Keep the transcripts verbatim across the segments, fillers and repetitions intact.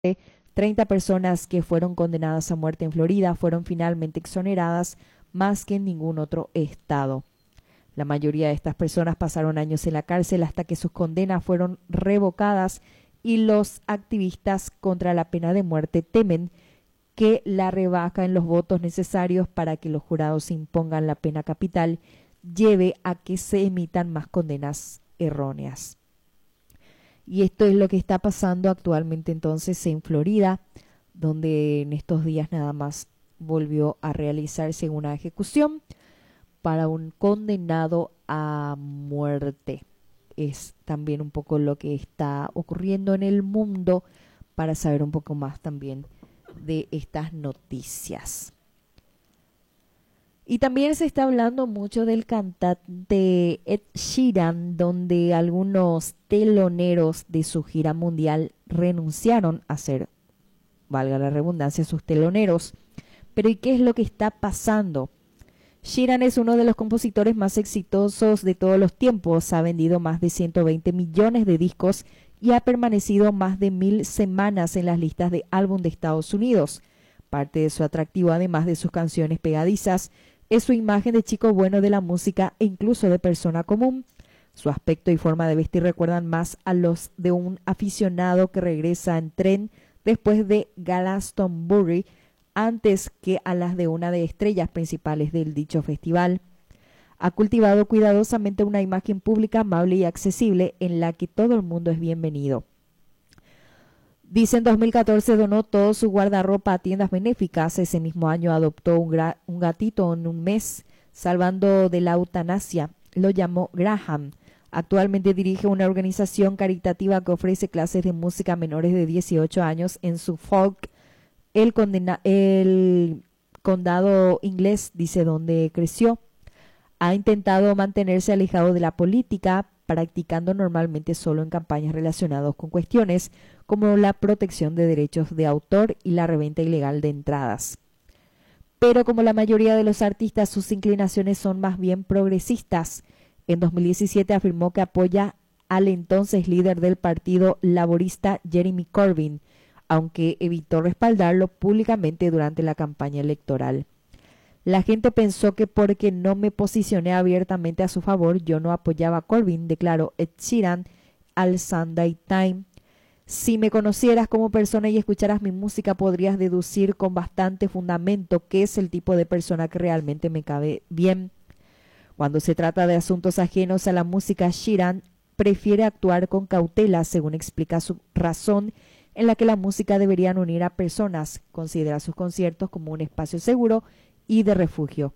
treinta personas que fueron condenadas a muerte en Florida fueron finalmente exoneradas más que en ningún otro estado. La mayoría de estas personas pasaron años en la cárcel hasta que sus condenas fueron revocadas y los activistas contra la pena de muerte temen que la rebaja en los votos necesarios para que los jurados impongan la pena capital lleve a que se emitan más condenas erróneas. Y esto es lo que está pasando actualmente entonces en Florida, donde en estos días nada más volvió a realizarse una ejecución para un condenado a muerte. Es también un poco lo que está ocurriendo en el mundo para saber un poco más también de estas noticias. Y también se está hablando mucho del cantante Ed Sheeran, donde algunos teloneros de su gira mundial renunciaron a ser, valga la redundancia, sus teloneros. Pero ¿y qué es lo que está pasando? Sheeran es uno de los compositores más exitosos de todos los tiempos, ha vendido más de ciento veinte millones de discos y ha permanecido más de mil semanas en las listas de álbum de Estados Unidos. Parte de su atractivo, además de sus canciones pegadizas, es su imagen de chico bueno de la música e incluso de persona común. Su aspecto y forma de vestir recuerdan más a los de un aficionado que regresa en tren después de Glastonbury antes que a las de una de estrellas principales del dicho festival. Ha cultivado cuidadosamente una imagen pública amable y accesible en la que todo el mundo es bienvenido. Dice en dos mil catorce donó todo su guardarropa a tiendas benéficas. Ese mismo año adoptó un, gra- un gatito en un mes, salvando de la eutanasia. Lo llamó Graham. Actualmente dirige una organización caritativa que ofrece clases de música a menores de dieciocho años en Suffolk, el, condena- el condado inglés, dice, donde creció. Ha intentado mantenerse alejado de la política, practicando normalmente solo en campañas relacionadas con cuestiones como la protección de derechos de autor y la reventa ilegal de entradas. Pero como la mayoría de los artistas, sus inclinaciones son más bien progresistas. En dos mil diecisiete afirmó que apoya al entonces líder del Partido Laborista Jeremy Corbyn, aunque evitó respaldarlo públicamente durante la campaña electoral. La gente pensó que porque no me posicioné abiertamente a su favor, yo no apoyaba a Corbyn, declaró Ed Sheeran al Sunday Times. Si me conocieras como persona y escucharas mi música, podrías deducir con bastante fundamento qué es el tipo de persona que realmente me cabe bien. Cuando se trata de asuntos ajenos a la música, Sheeran prefiere actuar con cautela, según explica su razón en la que la música deberían unir a personas. Considera sus conciertos como un espacio seguro y de refugio.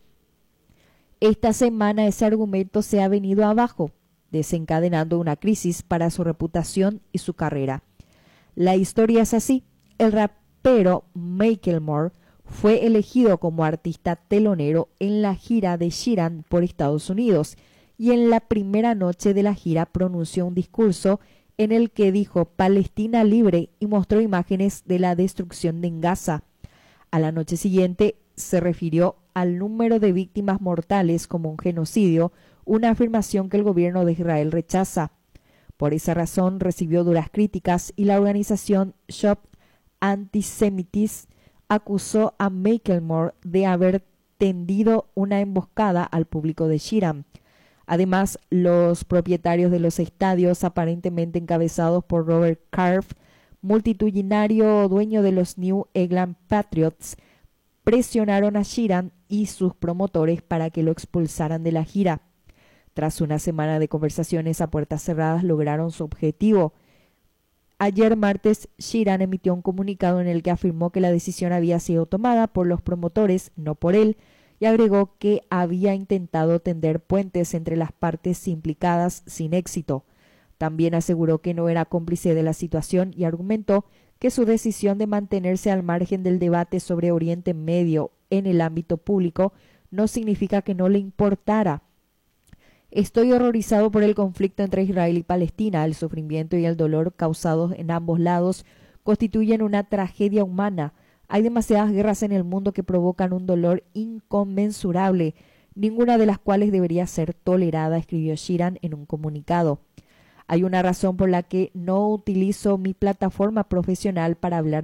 Esta semana ese argumento se ha venido abajo, desencadenando una crisis para su reputación y su carrera. La historia es así. El rapero Macklemore fue elegido como artista telonero en la gira de Sheeran por Estados Unidos y en la primera noche de la gira pronunció un discurso en el que dijo Palestina libre y mostró imágenes de la destrucción de Gaza. A la noche siguiente se refirió al número de víctimas mortales como un genocidio, una afirmación que el gobierno de Israel rechaza. Por esa razón recibió duras críticas y la organización Shop Antisemitism acusó a Macklemore de haber tendido una emboscada al público de Sheeran. Además, los propietarios de los estadios, aparentemente encabezados por Robert Kraft, multitudinario dueño de los New England Patriots, presionaron a Sheeran y sus promotores para que lo expulsaran de la gira. Tras una semana de conversaciones a puertas cerradas, lograron su objetivo. Ayer martes, Sheeran emitió un comunicado en el que afirmó que la decisión había sido tomada por los promotores, no por él, y agregó que había intentado tender puentes entre las partes implicadas sin éxito. También aseguró que no era cómplice de la situación y argumentó que su decisión de mantenerse al margen del debate sobre Oriente Medio en el ámbito público no significa que no le importara. Estoy horrorizado por el conflicto entre Israel y Palestina. El sufrimiento y el dolor causados en ambos lados constituyen una tragedia humana. Hay demasiadas guerras en el mundo que provocan un dolor inconmensurable, ninguna de las cuales debería ser tolerada, escribió Sheeran en un comunicado. Hay una razón por la que no utilizo mi plataforma profesional para hablar